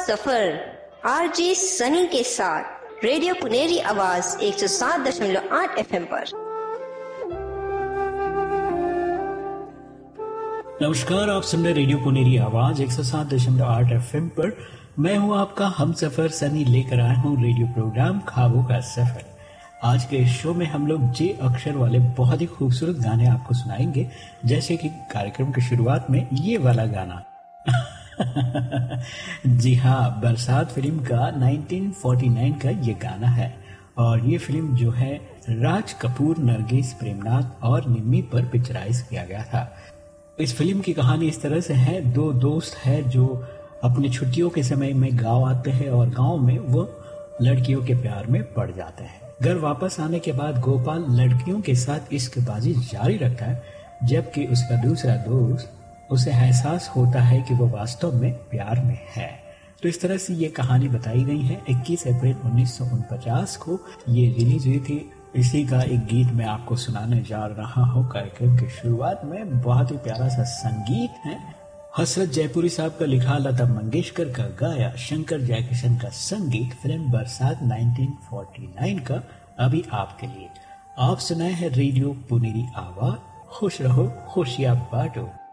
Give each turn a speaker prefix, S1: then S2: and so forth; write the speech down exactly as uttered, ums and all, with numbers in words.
S1: सफर RJ Sunny के साथ radio Puneri आवाज एक सौ सात दशमलव आठ एफ एम पर।
S2: नमस्कार, आप सुन रहे रेडियो पुनेरी आवाज एक सौ सात दशमलव आठ एफ एम पर। मैं हूं आपका हम सफर सनी, लेकर आया हूं रेडियो प्रोग्राम ख्वाबों का सफर। आज के शो में हम लोग जे अक्षर वाले बहुत ही खूबसूरत गाने आपको सुनाएंगे, जैसे कि कार्यक्रम की शुरुआत में ये वाला गाना। जी हाँ, बरसात फिल्म का उन्नीस सौ उनचास का ये गाना है और ये फिल्म जो है राज कपूर, नरगिस, प्रेमनाथ और निम्मी पर पिक्चराइज किया गया था। इस फिल्म की कहानी इस तरह से है, दो दोस्त है जो अपनी छुट्टियों के समय में गांव आते हैं और गांव में वो लड़कियों के प्यार में पड़ जाते हैं। घर वापस आने के बाद गोपाल लड़कियों के साथ इश्कबाजी जारी रखता है, जबकि उसका दूसरा दोस्त उसे एहसास होता है कि वो वास्तव में प्यार में है। तो इस तरह से ये कहानी बताई गई है। इक्कीस अप्रैल उन्नीस सौ उनचास को ये रिलीज हुई थी। इसी का एक गीत मैं आपको सुनाने जा रहा हूँ कार्यक्रम की शुरुआत में। बहुत ही प्यारा सा संगीत है, हसरत जयपुरी साहब का लिखा, लता मंगेशकर का गाया, शंकर जयकिशन का संगीत, फिल्म बरसात उन्नीस सौ उनचास का अभी आपके लिए। आप सुनाए हैं रेडियो पुनेरी आवाज। खुश रहो, खुशियां बांटो।